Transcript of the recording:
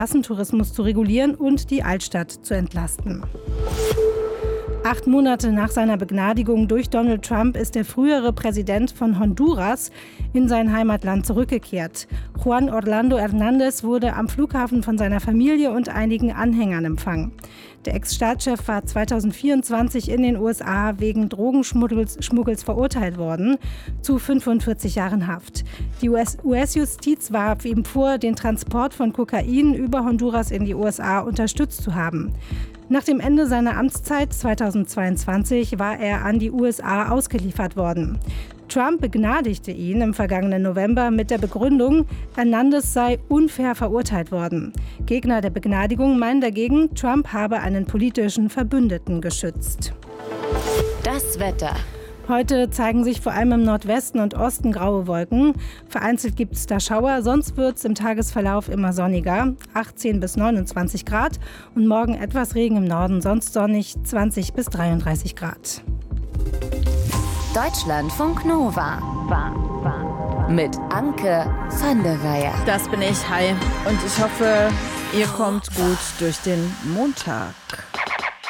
Massentourismus zu regulieren und die Altstadt zu entlasten. 8 Monate nach seiner Begnadigung durch Donald Trump ist der frühere Präsident von Honduras in sein Heimatland zurückgekehrt. Juan Orlando Hernández wurde am Flughafen von seiner Familie und einigen Anhängern empfangen. Der Ex-Staatschef war 2024 in den USA wegen Drogenschmuggels verurteilt worden, zu 45 Jahren Haft. Die US-Justiz warf ihm vor, den Transport von Kokain über Honduras in die USA unterstützt zu haben. Nach dem Ende seiner Amtszeit 2022 war er an die USA ausgeliefert worden. Trump begnadigte ihn im vergangenen November mit der Begründung, Hernández sei unfair verurteilt worden. Gegner der Begnadigung meinen dagegen, Trump habe einen politischen Verbündeten geschützt. Das Wetter. Heute zeigen sich vor allem im Nordwesten und Osten graue Wolken. Vereinzelt gibt es da Schauer, sonst wird es im Tagesverlauf immer sonniger, 18 bis 29 Grad. Und morgen etwas Regen im Norden, sonst sonnig, 20 bis 33 Grad. Deutschlandfunk Nova. Mit Anke van der Weyer. Das bin ich, hi. Und ich hoffe, ihr kommt gut durch den Montag.